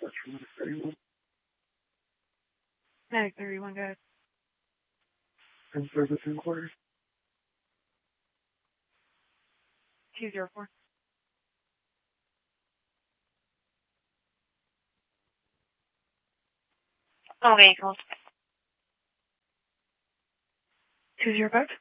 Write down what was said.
Medic 31, go ahead. And service inquiries. 204. All vehicles. 205.